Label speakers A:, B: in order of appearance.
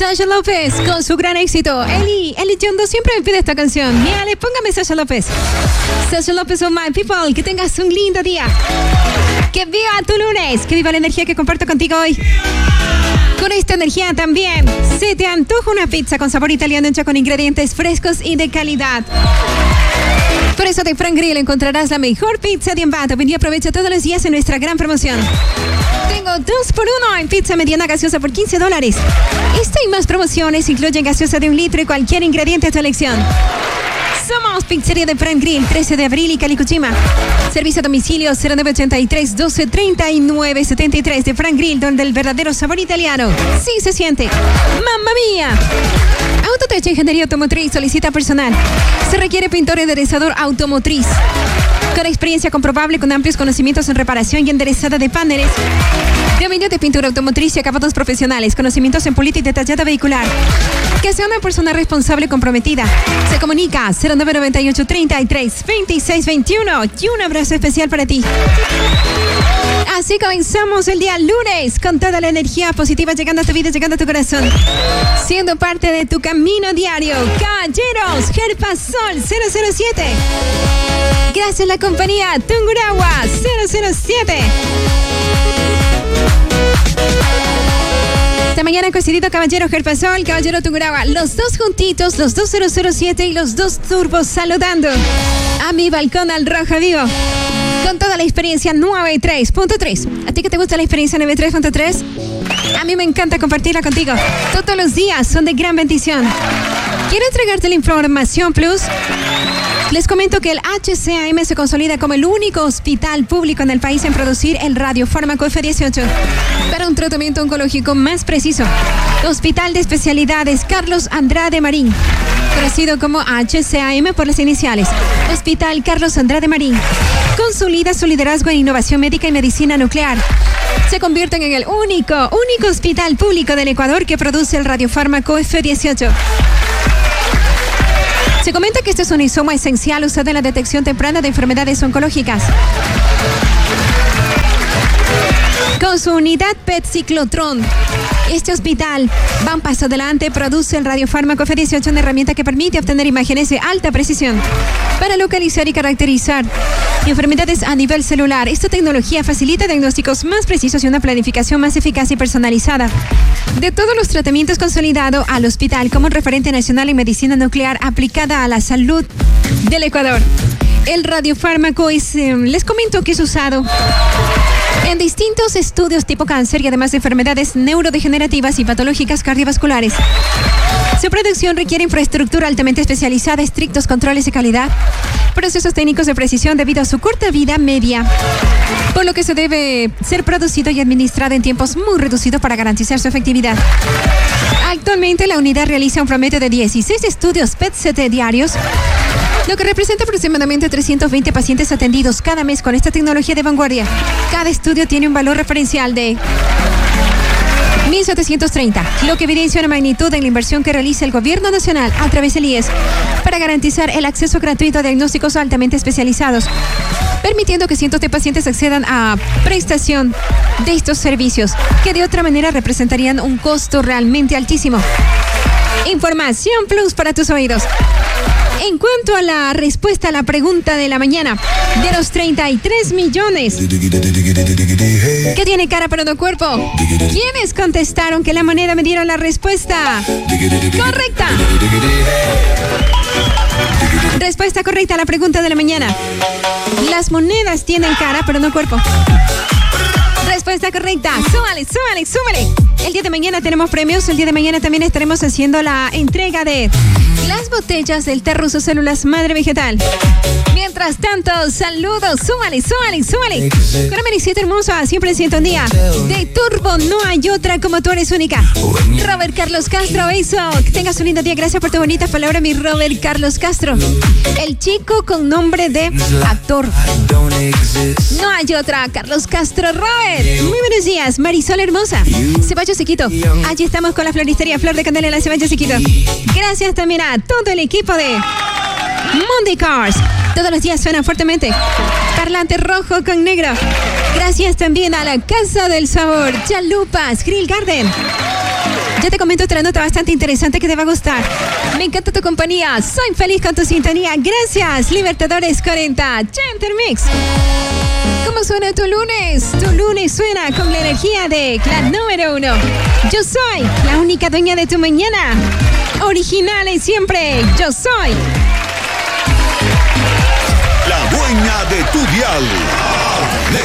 A: Sasha López con su gran éxito. Eli Yondo siempre me pide esta canción. Mírale, póngame Sasha López. Sasha López on My People. Que tengas un lindo día. Que viva tu lunes. Que viva la energía que comparto contigo hoy. Con esta energía también se te antoja una pizza con sabor italiano hecha con ingredientes frescos y de calidad. Por eso de Frank Grill encontrarás la mejor pizza de Ambato. Ven y aprovecha todos los días en nuestra gran promoción. Tengo 2x1 en pizza mediana gaseosa por $15. Esta y más promociones incluyen gaseosa de 1 litro y cualquier ingrediente a tu elección. Somos Pizzería de Frank Grill, 13 de abril y Calicuchima. Servicio a domicilio 0983 12 39 73 de Frank Grill, donde el verdadero sabor italiano sí se siente. ¡Mamma mía! Autotecho Ingeniería Automotriz solicita personal. Se requiere pintor y aderezador automotriz. Con experiencia comprobable, con amplios conocimientos en reparación y enderezada de paneles. Dominio de pintura automotriz y acabados profesionales. Conocimientos en política y detallada vehicular. Que sea una persona responsable y comprometida. Se comunica 0998 33 26 21 y un abrazo especial para ti. Así comenzamos el día lunes con toda la energía positiva llegando a tu vida, llegando a tu corazón. Siendo parte de tu camino diario. Caballeros, Gerpasol 007. Gracias a la compañía Tungurahua 007. Esta mañana han coincidido Caballero Gerpasol, Caballero Tungurahua, los dos juntitos, los dos 007 y los dos turbos saludando a mi balcón al rojo vivo. Con toda la experiencia 93.3. ¿A ti que te gusta la experiencia 93.3? A mí me encanta compartirla contigo. Todos los días son de gran bendición. Quiero entregarte la información plus. Les comento que el HCAM se consolida como el único hospital público en el país en producir el radiofármaco F18 para un tratamiento oncológico más preciso. Hospital de Especialidades Carlos Andrade Marín, conocido como HCAM por las iniciales. Hospital Carlos Andrade Marín consolida su liderazgo en innovación médica y medicina nuclear. Se convierten en el único hospital público del Ecuador que produce el radiofármaco F18. Se comenta que este es un insumos esencial usado en la detección temprana de enfermedades oncológicas. Con su unidad PET ciclotrón, este hospital, van paso adelante, produce el radiofármaco F18, una herramienta que permite obtener imágenes de alta precisión para localizar y caracterizar enfermedades a nivel celular. Esta tecnología facilita diagnósticos más precisos y una planificación más eficaz y personalizada de todos los tratamientos, consolidado al hospital como un referente nacional en medicina nuclear aplicada a la salud del Ecuador. El radiofármaco les comento que es usado en distintos estudios tipo cáncer y además de enfermedades neurodegenerativas y patológicas cardiovasculares. Su producción requiere infraestructura altamente especializada, estrictos controles de calidad, procesos técnicos de precisión debido a su corta vida media, por lo que se debe ser producido y administrado en tiempos muy reducidos para garantizar su efectividad. Actualmente la unidad realiza un promedio de 16 estudios PET-CT diarios, lo que representa aproximadamente 320 pacientes atendidos cada mes con esta tecnología de vanguardia. Cada estudio tiene un valor referencial de 1.730, lo que evidencia una magnitud en la inversión que realiza el Gobierno Nacional a través del IES para garantizar el acceso gratuito a diagnósticos altamente especializados, permitiendo que cientos de pacientes accedan a prestación de estos servicios, que de otra manera representarían un costo realmente altísimo. Información plus para tus oídos. En cuanto a la respuesta a la pregunta de la mañana, de los 33 millones que tiene cara pero no cuerpo, ¿quiénes contestaron que la moneda me dieron la respuesta correcta? Respuesta correcta a la pregunta de la mañana. Las monedas tienen cara pero no cuerpo. Respuesta correcta. Súmale, súmale, súmale. El día de mañana tenemos premios. El día de mañana también estaremos haciendo la entrega de las botellas del té ruso Células Madre Vegetal. Mientras tanto, saludos. Súmale, súmale, súmale. Con Americita hermosa, siempre en sintonía. De Turbo, no hay otra como tú eres única. Robert Carlos Castro, eso. Que tengas un lindo día. Gracias por tu bonita palabra, mi Robert Carlos Castro. El chico con nombre de actor. No hay otra. Carlos Castro, Robert. Muy buenos días, Marisol hermosa. Ceballos Chiquito. Allí estamos con la floristería Flor de Candela en la Ceballos Chiquito. Gracias también a todo el equipo de Monday Cars. Todos los días suenan fuertemente. Parlante rojo con negro. Gracias también a la Casa del Sabor, Chalupas, Grill Garden. Ya te comento otra nota bastante interesante que te va a gustar. Me encanta tu compañía. Soy feliz con tu sintonía. Gracias, Libertadores 40. Genter Mix. ¿Cómo suena tu lunes? Tu lunes suena con la energía de la número 1. Yo soy la única dueña de tu mañana. Original y siempre. Yo soy
B: la dueña de tu dial.